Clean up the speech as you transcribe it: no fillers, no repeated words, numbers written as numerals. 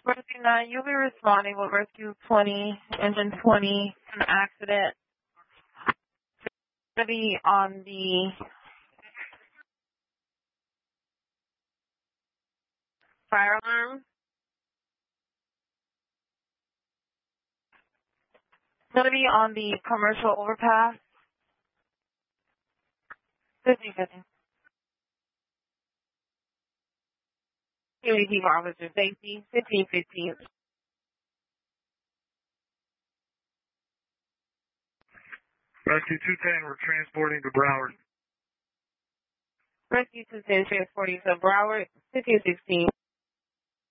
Rescue 9, you'll be responding with Rescue 20, Engine 20, an accident. It's going to be on the fire alarm. It's going to be on the commercial overpass. 50-50. Keep officer safety, 15-15. Rescue 210, we're transporting to Broward. Rescue 210 transporting to Broward, 15-16.